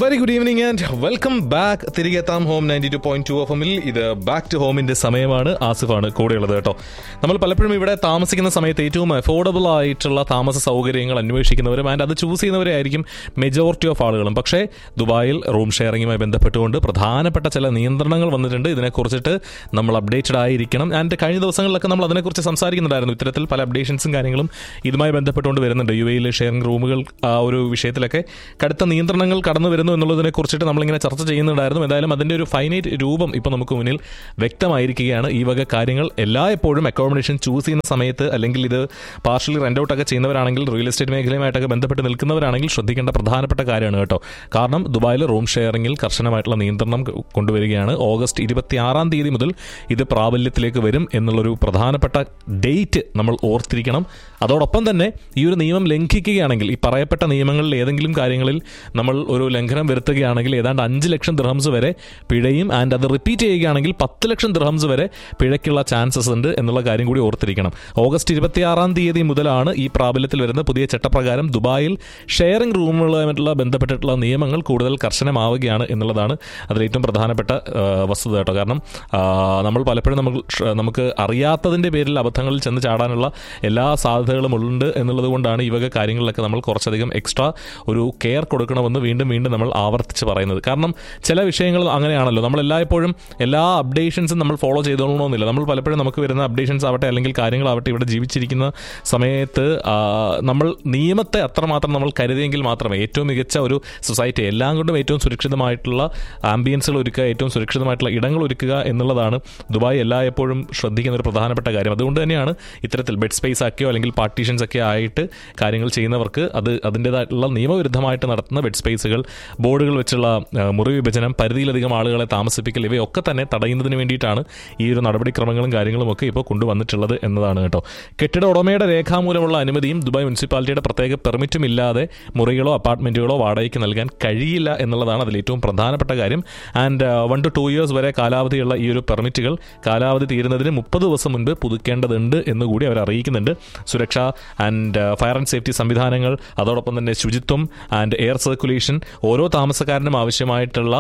Very good evening and welcome back. തിരികെ എത്താം home 92.2 FM-ൽ. ഇത് ബാക്ക് ടു ഹോമിന്റെ സമയമാണ്. ആസിഫാണ് കൂടെയുള്ളത് കേട്ടോ. നമ്മൾ പലപ്പോഴും ഇവിടെ താമസിക്കുന്ന സമയത്ത് ഏറ്റവും അഫോർഡബിൾ ആയിട്ടുള്ള താമസ സൗകര്യങ്ങൾ അന്വേഷിക്കുന്നവരും ആൻഡ് അത് ചൂസ് ചെയ്യുന്നവരെ ആയിരിക്കും മെജോറിറ്റി ഓഫ് ആളുകളും. പക്ഷേ ദുബായിൽ റൂം ഷെയറിങ്ങുമായി ബന്ധപ്പെട്ടുകൊണ്ട് പ്രധാനപ്പെട്ട ചില നിയന്ത്രണങ്ങൾ വന്നിട്ടുണ്ട്. ഇതിനെക്കുറിച്ചിട്ട് നമ്മൾ അപ്ഡേറ്റഡ് ആയിരിക്കണം. ആൻഡ് കഴിഞ്ഞ ദിവസങ്ങളിലൊക്കെ നമ്മൾ അതിനെക്കുറിച്ച് സംസാരിക്കുന്നുണ്ടായിരുന്നു. ഇത്തരത്തിൽ പല അപ്ഡേഷൻസും കാര്യങ്ങളും ഇതുമായി ബന്ധപ്പെട്ടുകൊണ്ട് വരുന്നുണ്ട്. UAE ഷെയറിംഗ് റൂമുകൾ ആ ഒരു വിഷയത്തിലൊക്കെ കടുത്ത നിയന്ത്രണങ്ങൾ കടന്നു വരുന്നു എന്നുള്ളതിനെ കുറിച്ചിട്ട് നമ്മളിങ്ങനെ ചർച്ച ചെയ്യുന്നുണ്ടായിരുന്നു. എന്തായാലും അതിൻ്റെ ഒരു ഫൈനൈറ്റ് രൂപം ഇപ്പോൾ നമുക്ക് മുന്നിൽ വ്യക്തമായിരിക്കുകയാണ്. ഈ വക കാര്യങ്ങൾ എല്ലായ്പ്പോഴും അക്കോമഡേഷൻ ചൂസ് ചെയ്യുന്ന സമയത്ത്, അല്ലെങ്കിൽ ഇത് പാർഷ്യലി റെൻ്റ് ഔട്ടൊക്കെ ചെയ്യുന്നവരാണെങ്കിൽ, റിയൽ എസ്റ്റേറ്റ് മേഖലയുമായിട്ടൊക്കെ ബന്ധപ്പെട്ട് നിൽക്കുന്നവരാണെങ്കിൽ ശ്രദ്ധിക്കേണ്ട പ്രധാനപ്പെട്ട കാര്യമാണ് കേട്ടോ. കാരണം ദുബായിൽ റൂം ഷെയറിങ്ങിൽ കർശനമായിട്ടുള്ള നിയന്ത്രണം കൊണ്ടുവരികയാണ്. ഓഗസ്റ്റ് 26 മുതൽ ഇത് പ്രാബല്യത്തിലേക്ക് വരും എന്നുള്ളൊരു പ്രധാനപ്പെട്ട ഡേറ്റ് നമ്മൾ ഓർത്തിരിക്കണം. അതോടൊപ്പം തന്നെ ഈ ഒരു നിയമം ലംഘിക്കുകയാണെങ്കിൽ, ഈ പറയപ്പെട്ട നിയമങ്ങളിൽ ഏതെങ്കിലും കാര്യങ്ങളിൽ നമ്മൾ ഒരു ലംഘനം വരുത്തുകയാണെങ്കിൽ ഏതാണ്ട് 5 ലക്ഷം ദിർഹംസ് വരെ പിഴയും, ആൻഡ് അത് റിപ്പീറ്റ് ചെയ്യുകയാണെങ്കിൽ 10 ലക്ഷം ദിർഹംസ് വരെ പിഴയ്ക്കുള്ള ചാൻസസ് ഉണ്ട് എന്നുള്ള കാര്യം കൂടി ഓർത്തിരിക്കണം. ഓഗസ്റ്റ് 26 മുതലാണ് ഈ പ്രാബല്യത്തിൽ വരുന്ന പുതിയ ചട്ടപ്രകാരം ദുബായിൽ ഷെയറിംഗ് റൂമുകളുമായിട്ടുള്ള ബന്ധപ്പെട്ടിട്ടുള്ള നിയമങ്ങൾ കൂടുതൽ കർശനമാവുകയാണ് എന്നുള്ളതാണ് അതിലേറ്റവും പ്രധാനപ്പെട്ട വസ്തുത കേട്ടോ. കാരണം നമ്മൾ പലപ്പോഴും നമുക്ക് അറിയാത്തതിൻ്റെ പേരിൽ അബദ്ധങ്ങളിൽ ചെന്ന് ചാടാനുള്ള എല്ലാ സാധ്യതകളും ഉണ്ട് എന്നുള്ളത് കൊണ്ടാണ് ഈ വക കാര്യങ്ങളിലൊക്കെ നമ്മൾ കുറച്ചധികം എക്സ്ട്രാ ഒരു കെയർ കൊടുക്കണമെന്ന് വീണ്ടും വീണ്ടും നമ്മൾ ആവർത്തിച്ച് പറയുന്നത്. കാരണം ചില വിഷയങ്ങൾ അങ്ങനെയാണല്ലോ, നമ്മൾ എല്ലായ്പ്പോഴും എല്ലാ അപ്ഡേഷൻസും നമ്മൾ ഫോളോ ചെയ്തോളണമെന്നില്ല. നമ്മൾ പലപ്പോഴും നമുക്ക് വരുന്ന അപ്ഡേഷൻസ് ആവട്ടെ അല്ലെങ്കിൽ കാര്യങ്ങളാവട്ടെ, ഇവിടെ ജീവിച്ചിരിക്കുന്ന സമയത്ത് നമ്മൾ നിയമത്തെ അത്രമാത്രം നമ്മൾ കരുതിയെങ്കിൽ മാത്രമേ ഏറ്റവും മികച്ച ഒരു സൊസൈറ്റി, എല്ലാം കൊണ്ടും ഏറ്റവും സുരക്ഷിതമായിട്ടുള്ള ആംബിയൻസുകൾ ഒരുക്കുക, ഏറ്റവും സുരക്ഷിതമായിട്ടുള്ള ഇടങ്ങൾ ഒരുക്കുക എന്നുള്ളതാണ് ദുബായ് എല്ലായ്പ്പോഴും ശ്രദ്ധിക്കുന്ന ഒരു പ്രധാനപ്പെട്ട കാര്യം. അതുകൊണ്ട് തന്നെയാണ് ഇത്തരത്തിൽ ബെഡ് സ്പേസ് ആക്കിയോ അല്ലെങ്കിൽ പാർട്ടീഷൻസ് ഒക്കെ ആയിട്ട് കാര്യങ്ങൾ ചെയ്യുന്നവർക്ക് അതിൻ്റേതായിട്ടുള്ള നിയമവിരുദ്ധമായിട്ട് നടത്തുന്ന ബെഡ് സ്പേസുകൾ, ബോർഡുകൾ വെച്ചുള്ള മുറി വിഭജനം, പരിധിയിലധികം ആളുകളെ താമസിപ്പിക്കൽ, ഇവയൊക്കെ തന്നെ തടയുന്നതിന് വേണ്ടിയിട്ടാണ് ഈ ഒരു നടപടിക്രമങ്ങളും കാര്യങ്ങളും ഒക്കെ ഇപ്പോൾ കൊണ്ടുവന്നിട്ടുള്ളത് എന്നതാണ് കേട്ടോ. കെട്ടിട ഉടമയുടെ രേഖാമൂലമുള്ള അനുമതിയും ദുബായ് മുനിസിപ്പാലിറ്റിയുടെ പ്രത്യേക പെർമിറ്റും ഇല്ലാതെ മുറികളോ അപ്പാർട്ട്മെൻറ്റുകളോ വാടകയ്ക്ക് നൽകാൻ കഴിയില്ല എന്നുള്ളതാണ് അതിലേറ്റവും പ്രധാനപ്പെട്ട കാര്യം. ആൻഡ് 1 to 2 years വരെ കാലാവധിയുള്ള ഈ ഒരു പെർമിറ്റുകൾ കാലാവധി തീരുന്നതിന് 30 ദിവസം മുൻപ് പുതുക്കേണ്ടതുണ്ട് എന്നുകൂടി അവർ അറിയിക്കുന്നുണ്ട്. സുരക്ഷ ആൻഡ് ഫയർ ആൻഡ് സേഫ്റ്റി സംവിധാനങ്ങൾ, അതോടൊപ്പം തന്നെ ശുചിത്വം ആൻഡ് എയർ സർക്കുലേഷൻ, ഓരോ താമസക്കാരനും ആവശ്യമായിട്ടുള്ള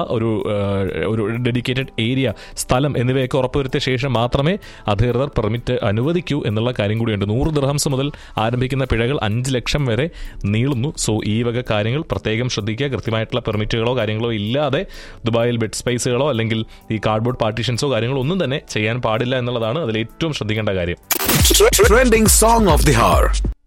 ഒരു ഡെഡിക്കേറ്റഡ് ഏരിയ, സ്ഥലം എന്നിവയൊക്കെ ഉറപ്പുവരുത്തിയ ശേഷം മാത്രമേ അധികൃതർ പെർമിറ്റ് അനുവദിക്കൂ എന്നുള്ള കാര്യം കൂടിയുണ്ട്. 100 ദിർഹംസ് മുതൽ ആരംഭിക്കുന്ന പിഴകൾ 5 ലക്ഷം വരെ നീളുന്നു. സോ ഈ വക കാര്യങ്ങൾ പ്രത്യേകം ശ്രദ്ധിക്കുക. കൃത്യമായിട്ടുള്ള പെർമിറ്റുകളോ കാര്യങ്ങളോ ഇല്ലാതെ ദുബായിൽ ബെഡ് സ്പേസുകളോ അല്ലെങ്കിൽ ഈ കാർഡ്ബോർഡ് പാർട്ടീഷൻസോ കാര്യങ്ങളോ ഒന്നും തന്നെ ചെയ്യാൻ പാടില്ല എന്നുള്ളതാണ് അതിൽ ഏറ്റവും ശ്രദ്ധിക്കേണ്ട കാര്യം. Trending song of the hour.